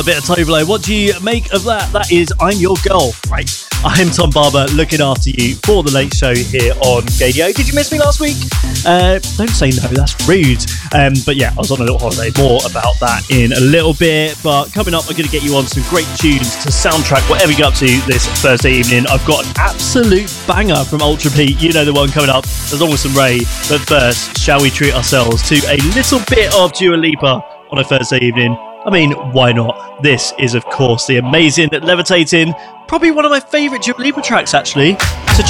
A bit of Toblerone. What do you make of that? That is I'm Your Girl. Right. I'm Tom Barber, looking after you for the Late Show here on Gadio. Did you miss me last week? Don't say no, that's rude. But yeah, I was on a little holiday. More about that in a little bit. But coming up, I'm going to get you on some great tunes to soundtrack whatever you get up to this Thursday evening. I've got an absolute banger from Ultra P. You know the one coming up, along with some Ray. But first, shall we treat ourselves to a little bit of Dua Lipa on a Thursday evening? I mean, why not? This is, of course, the amazing Levitating. Probably one of my favourite Dua Lipa tracks, actually. So